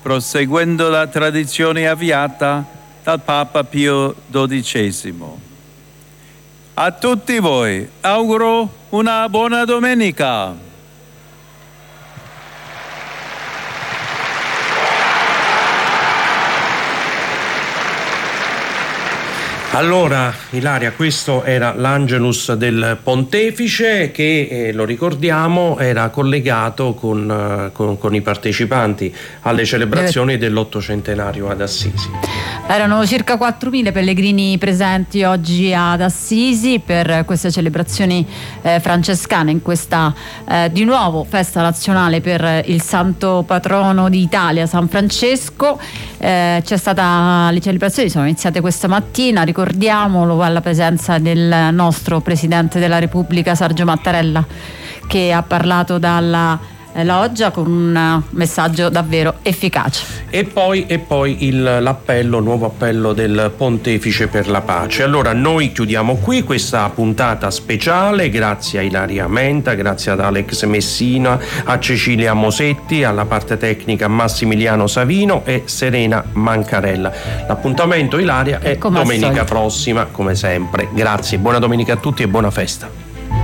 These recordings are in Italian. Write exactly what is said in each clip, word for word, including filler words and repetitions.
proseguendo la tradizione avviata dal Papa Pio dodicesimo. A tutti voi auguro una buona domenica. Allora, Ilaria, questo era l'Angelus del Pontefice che, eh, lo ricordiamo, era collegato con, uh, con, con i partecipanti alle celebrazioni dell'ottocentenario ad Assisi. Erano circa quattromila pellegrini presenti oggi ad Assisi per queste celebrazioni eh, francescane, in questa eh, di nuovo festa nazionale per il santo patrono d'Italia, San Francesco. Eh, c'è stata, le celebrazioni sono iniziate questa mattina, ricordiamolo, alla presenza del nostro Presidente della Repubblica Sergio Mattarella, che ha parlato dalla loggia con un messaggio davvero efficace. E poi, e poi il, l'appello, nuovo appello del Pontefice per la pace. Allora noi chiudiamo qui questa puntata speciale, grazie a Ilaria Menta, grazie ad Alex Messina, a Cecilia Mosetti, alla parte tecnica Massimiliano Savino e Serena Mancarella. L'appuntamento, Ilaria, è come domenica prossima, come sempre. Grazie, buona domenica a tutti e buona festa.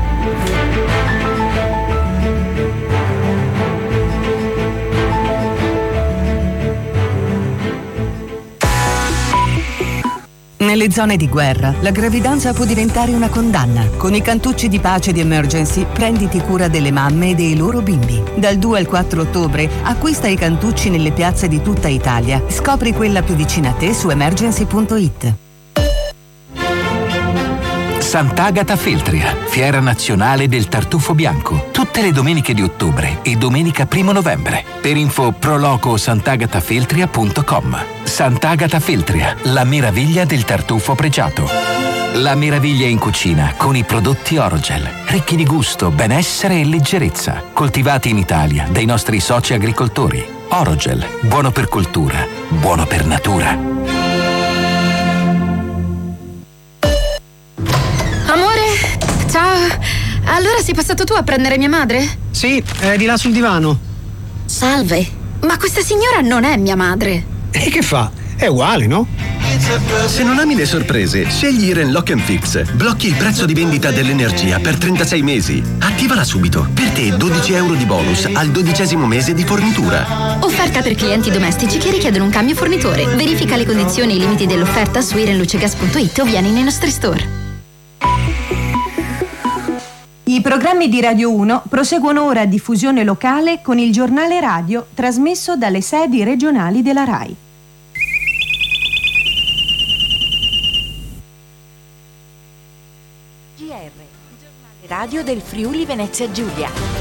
Nelle zone di guerra, la gravidanza può diventare una condanna. Con i cantucci di pace di Emergency, prenditi cura delle mamme e dei loro bimbi. Dal due al quattro ottobre, acquista i cantucci nelle piazze di tutta Italia. Scopri quella più vicina a te su emergency punto it. Sant'Agata Feltria, fiera nazionale del tartufo bianco, tutte le domeniche di ottobre e domenica primo novembre. Per info proloco sant'agatafeltria punto com. Sant'Agata Feltria, la meraviglia del tartufo pregiato. La meraviglia in cucina con i prodotti Orogel, ricchi di gusto, benessere e leggerezza, coltivati in Italia dai nostri soci agricoltori. Orogel, buono per cultura, buono per natura. Allora sei passato tu a prendere mia madre? Sì, è di là sul divano. Salve, ma questa signora non è mia madre. E che fa? È uguale, no? Se non ami le sorprese, scegli Iren Lock and Fix. Blocchi il prezzo di vendita dell'energia per trentasei mesi. Attivala subito. Per te dodici euro di bonus al dodicesimo mese di fornitura. Offerta per clienti domestici che richiedono un cambio fornitore. Verifica le condizioni e i limiti dell'offerta su irenlucegas punto it o vieni nei nostri store. I programmi di Radio uno proseguono ora a diffusione locale con il giornale radio trasmesso dalle sedi regionali della RAI. G R, giornale radio del Friuli Venezia Giulia.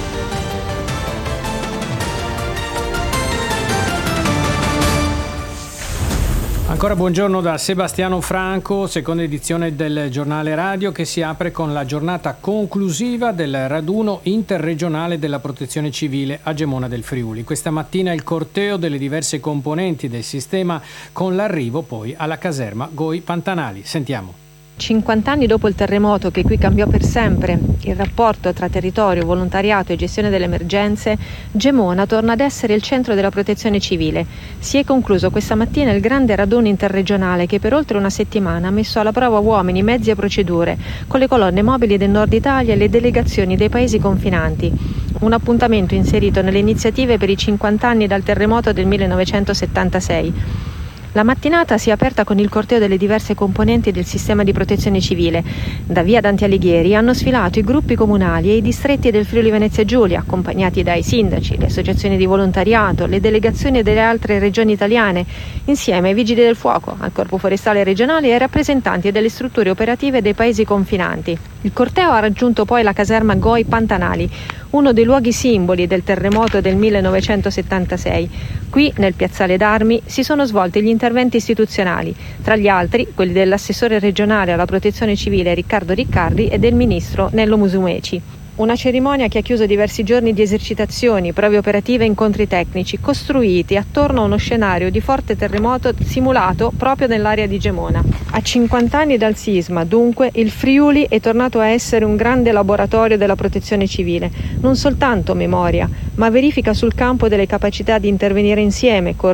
Ancora buongiorno da Sebastiano Franco, seconda edizione del giornale radio che si apre con la giornata conclusiva del raduno interregionale della protezione civile a Gemona del Friuli. Questa mattina il corteo delle diverse componenti del sistema con l'arrivo poi alla caserma Goi Pantanali. Sentiamo. cinquanta anni dopo il terremoto che qui cambiò per sempre il rapporto tra territorio, volontariato e gestione delle emergenze, Gemona torna ad essere il centro della protezione civile. Si è concluso questa mattina il grande raduno interregionale che per oltre una settimana ha messo alla prova uomini, mezzi e procedure, con le colonne mobili del nord Italia e le delegazioni dei paesi confinanti. Un appuntamento inserito nelle iniziative per i cinquanta anni dal terremoto del millenovecentosettantasei. La mattinata si è aperta con il corteo delle diverse componenti del sistema di protezione civile. Da via Dante Alighieri hanno sfilato i gruppi comunali e i distretti del Friuli Venezia Giulia, accompagnati dai sindaci, le associazioni di volontariato, le delegazioni delle altre regioni italiane, insieme ai vigili del fuoco, al corpo forestale regionale e ai rappresentanti delle strutture operative dei paesi confinanti. Il corteo ha raggiunto poi la caserma Goi Pantanali, uno dei luoghi simboli del terremoto del millenovecentosettantasei. Qui, nel piazzale d'armi, si sono svolti gli interventi istituzionali, tra gli altri quelli dell'assessore regionale alla protezione civile Riccardo Riccardi e del ministro Nello Musumeci. Una cerimonia che ha chiuso diversi giorni di esercitazioni, prove operative e incontri tecnici, costruiti attorno a uno scenario di forte terremoto simulato proprio nell'area di Gemona. A cinquanta anni dal sisma, dunque, il Friuli è tornato a essere un grande laboratorio della protezione civile, non soltanto memoria, ma verifica sul campo delle capacità di intervenire insieme, coordinare